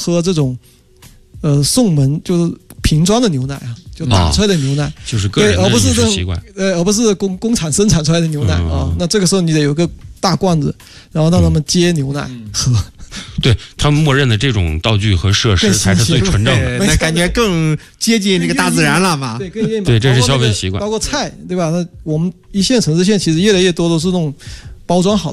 喝这种送门就是瓶装的牛奶啊，就打出来的牛奶， 就是个人的饮食习惯， 而不是工厂生产出来的牛奶啊。那这个时候你得有个大罐子，然后让他们接牛奶喝。 对，他们默认的这种道具和设施才是最纯正的， 那感觉更接近这个大自然了嘛。 对， 这是消费习惯。 包括菜，对吧？那我们一线城市现在其实越来越多都是那种包装好